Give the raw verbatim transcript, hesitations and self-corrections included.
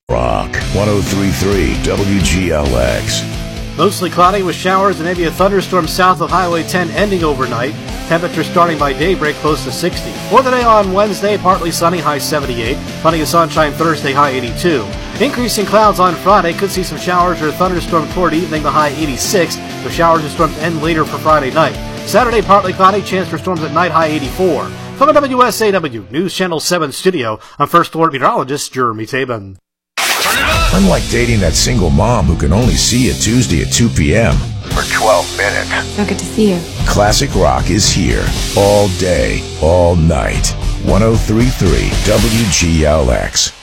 Rock one oh three point three W G L X. Mostly cloudy with showers and maybe a thunderstorm south of Highway ten ending overnight. Temperature starting by daybreak close to sixty. For the day on Wednesday, partly sunny, high seventy-eight. Plenty of sunshine Thursday, high eighty-two. Increasing clouds on Friday. Could see some showers or a thunderstorm toward evening, the high eighty-six. The showers and storms end later for Friday night. Saturday, partly cloudy, chance for storms at night, high eighty-four. From the W S A W News Channel seven studio, I'm First Alert Meteorologist Jeremy Tabin. Unlike dating that single mom who can only see you Tuesday at two p.m. for twelve minutes. So good to see you. Classic rock is here all day, all night. one oh three point three W G L X.